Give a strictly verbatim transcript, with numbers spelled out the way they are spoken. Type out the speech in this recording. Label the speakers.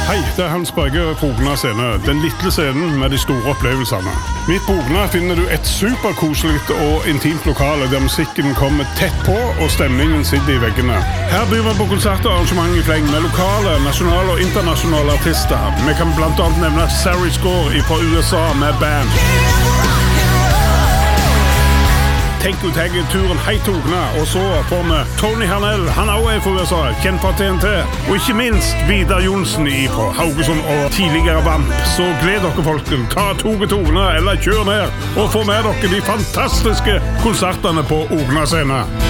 Speaker 1: Hei, det er Hans Børge på Ogna scene. Den lille scenen med de store opplevelsene. Midt på Ogna finner du et superkoselig og intimt lokale der musikken kommer tett på og stemningen sitter i veggene. Her byr vi på konsert og arrangement i fleng med lokale, nasjonale og internasjonale artister. Vi kan blant annet nevne Sarri Score fra U S A med band. Tenk ut jeg turen hei til Ogna, og så får vi Tony Harnell, han også er fra U S A, kjent fra T N T, og ikke minst Vidar Jonsen fra Haugesund og tidligere Vamp. Så gled dere folken, ta toget til Ogna eller kjør ned, og få med dere de fantastiske konsertene på Ogna scene.